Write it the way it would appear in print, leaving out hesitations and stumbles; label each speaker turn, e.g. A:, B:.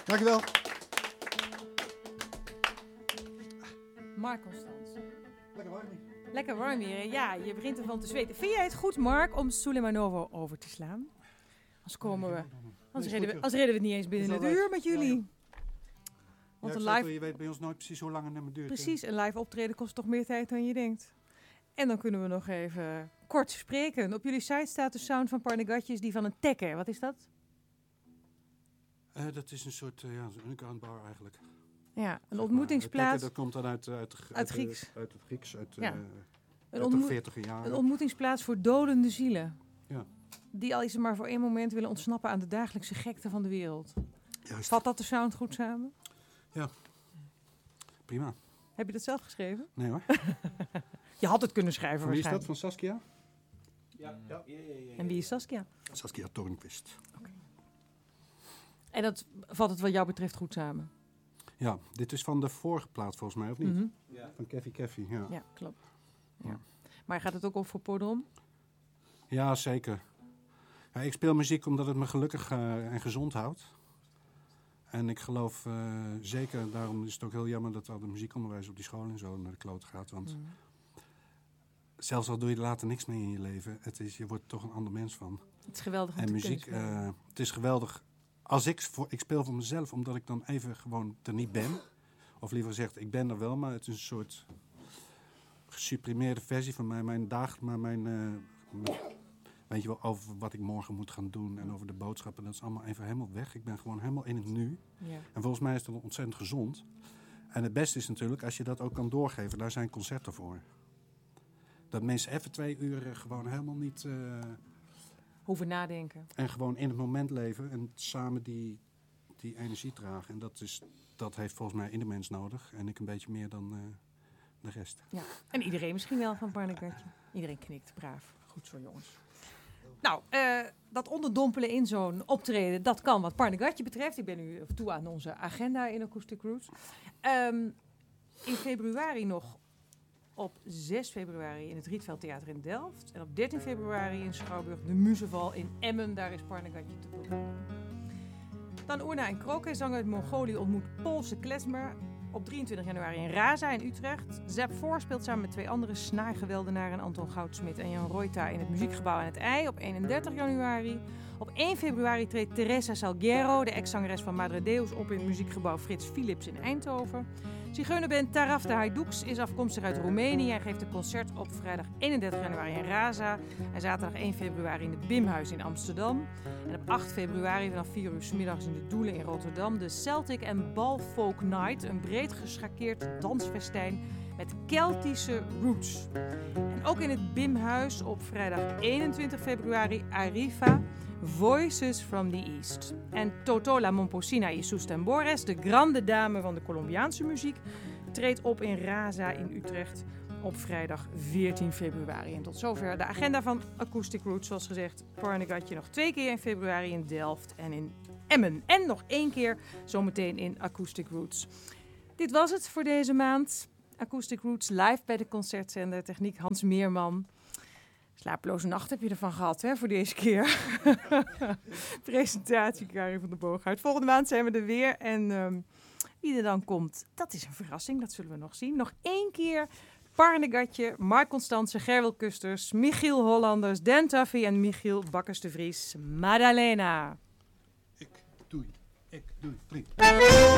A: Dankjewel.
B: Mark Constans.
A: Lekker warm hier.
B: Lekker warm hier. Ja, je begint ervan te zweten. Vind jij het goed, Mark, om Suleimanovo over te slaan? Anders redden we het niet eens binnen het uur met jullie. Want een live...
A: Je weet bij ons nooit precies hoe lang een nummer duurt.
B: Precies, een live optreden kost toch meer tijd dan je denkt. En dan kunnen we nog even kort spreken. Op jullie site staat de sound van Parnegatjes die van een tekker. Wat is dat?
A: Dat is een soort underground bar eigenlijk.
B: Ja, een ontmoetingsplaats.
A: Dat komt dan uit
B: Grieks.
A: Uit het Grieks, uit
B: de
A: 40e jaren.
B: Een ontmoetingsplaats voor dodende zielen.
A: Ja.
B: Die al is maar voor één moment willen ontsnappen aan de dagelijkse gekte van de wereld.
A: Juist.
B: Vat dat de sound goed samen?
A: Ja, prima.
B: Heb je dat zelf geschreven?
A: Nee hoor.
B: Je had het kunnen schrijven
A: Van wie is dat?
B: waarschijnlijk.
A: Van Saskia?
C: Ja.
B: En wie is Saskia?
A: Saskia Tornquist.
B: En dat vat het wat jou betreft goed samen?
A: Ja, dit is van de vorige plaat volgens mij, of niet?
B: Mm-hmm.
C: Ja.
A: Van Keffy, ja.
B: Ja, klopt. Ja. Maar gaat het ook over Podrom?
A: Ja, zeker. Ja, ik speel muziek omdat het me gelukkig en gezond houdt. En ik geloof zeker, daarom is het ook heel jammer dat al de muziekonderwijs op die school en zo naar de klote gaat. Want zelfs al doe je er later niks mee in je leven, je wordt er toch een ander mens van.
B: Het is geweldig om
A: en
B: te
A: muziek,
B: kunnen spelen.
A: het is geweldig. Als ik speel voor mezelf, omdat ik dan even gewoon er niet ben. Of liever gezegd, ik ben er wel, maar het is een soort gesuprimeerde versie van mij. Weet je wel, over wat ik morgen moet gaan doen en over de boodschappen. Dat is allemaal even helemaal weg. Ik ben gewoon helemaal in het nu.
B: Ja.
A: En volgens mij is dat ontzettend gezond. En het beste is natuurlijk als je dat ook kan doorgeven. Daar zijn concerten voor. Dat mensen even 2 uur gewoon helemaal niet...
B: Hoeven nadenken.
A: En gewoon in het moment leven en samen die energie dragen. En dat heeft volgens mij ieder mens nodig. En ik een beetje meer dan de rest.
B: Ja. En iedereen misschien wel van Parnegatje. Iedereen knikt, braaf. Goed zo, jongens. Nou, dat onderdompelen in zo'n optreden, dat kan wat Parnegatje betreft. Ik ben nu toe aan onze agenda in Acoustic Roots. In februari nog, op 6 februari in het Rietveld Theater in Delft. En op 13 februari in Schouwburg de Muzeval in Emmen. Daar is Parnegatje te bezoeken. Dan Oerna en Kroke, zanger uit Mongolië, ontmoet Poolse klezmer. Op 23 januari in Raza in Utrecht. Zep Voor speelt samen met 2 andere snaargeweldenaren, Anton Goudsmit en Jan Reuta, in het Muziekgebouw aan het IJ op 31 januari. Op 1 februari treedt Teresa Salguero, de ex-zangeres van Madre Deus, op in het Muziekgebouw Frits Philips in Eindhoven. Zigeunerband Taraf de Haiduks is afkomstig uit Roemenië en geeft een concert op vrijdag 31 januari in Raza en zaterdag 1 februari in het Bimhuis in Amsterdam. En op 8 februari vanaf 4 uur 's middags in de Doelen in Rotterdam de Celtic and Bal Folk Night, een breed geschakeerd dansfestijn met Keltische roots. En ook in het Bimhuis op vrijdag 21 februari Arriva, Voices from the East. En Totola Momposina y sus tambores, de grande dame van de Colombiaanse muziek, treedt op in Raza in Utrecht op vrijdag 14 februari. En tot zover de agenda van Acoustic Roots. Zoals gezegd, Parnegatje nog 2 keer in februari in Delft en in Emmen. En nog 1 keer zometeen in Acoustic Roots. Dit was het voor deze maand. Acoustic Roots live bij de concertzender. Techniek Hans Meerman. Slapeloze nacht heb je ervan gehad, hè, voor deze keer. Presentatie Karin van der Boogaard. Volgende maand zijn we er weer. En wie er dan komt, dat is een verrassing. Dat zullen we nog zien. Nog 1 keer Parnegatje, Mark Constance, Gerwel Kusters, Michiel Hollanders, Dan Tuffy en Michiel Bakkers de Vries. Madalena.
A: Ik doe, vriend.